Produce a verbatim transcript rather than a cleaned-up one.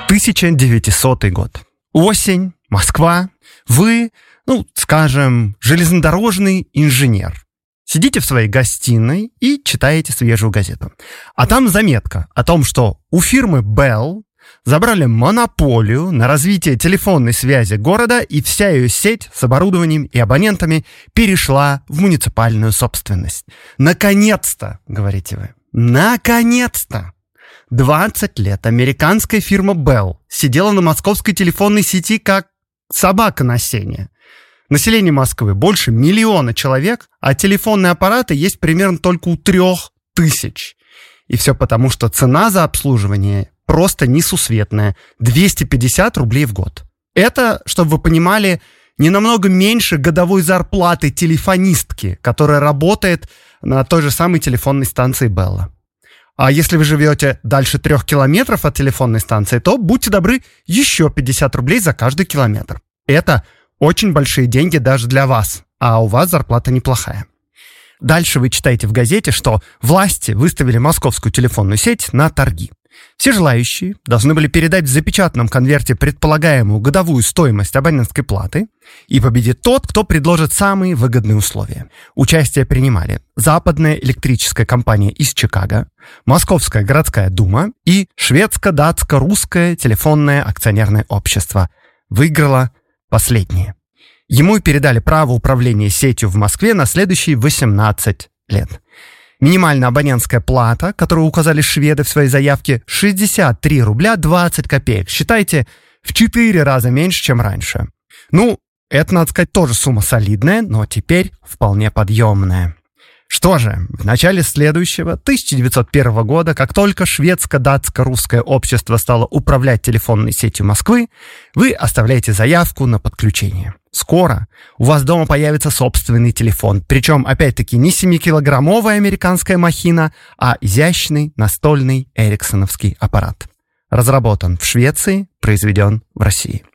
тысяча девятисотый год. Осень, Москва. Вы, ну, скажем, железнодорожный инженер. Сидите в своей гостиной и читаете свежую газету. А там заметка о том, что у фирмы Bell забрали монополию на развитие телефонной связи города, и вся ее сеть с оборудованием и абонентами перешла в муниципальную собственность. Наконец-то, говорите вы, наконец-то! двадцать лет американская фирма Bell сидела на московской телефонной сети как собака на сене. Население Москвы больше миллиона человек, а телефонные аппараты есть примерно только у трех тысяч. И все потому, что цена за обслуживание просто несусветная – двести пятьдесят рублей в год. Это, чтобы вы понимали, не намного меньше годовой зарплаты телефонистки, которая работает на той же самой телефонной станции Белла. А если вы живете дальше трех километров от телефонной станции, то, будьте добры, еще пятьдесят рублей за каждый километр. Это очень большие деньги даже для вас, а у вас зарплата неплохая. Дальше вы читаете в газете, что власти выставили московскую телефонную сеть на торги. Все желающие должны были передать в запечатанном конверте предполагаемую годовую стоимость абонентской платы, и победит тот, кто предложит самые выгодные условия. Участие принимали Западная электрическая компания из Чикаго, Московская городская дума и Шведско-датско-русское телефонное акционерное общество. Выиграло последнее. Ему передали право управления сетью в Москве на следующие восемнадцать лет. Минимальная абонентская плата, которую указали шведы в своей заявке, шестьдесят три рубля двадцать копеек. Считайте, в четыре раза меньше, чем раньше. Ну, это, надо сказать, тоже сумма солидная, но теперь вполне подъемная. Что же, в начале следующего, тысяча девятьсот первого года, как только шведско-датско-русское общество стало управлять телефонной сетью Москвы, вы оставляете заявку на подключение. Скоро у вас дома появится собственный телефон, причем, опять-таки, не семикилограммовая американская махина, а изящный настольный эриксоновский аппарат. Разработан в Швеции, произведен в России.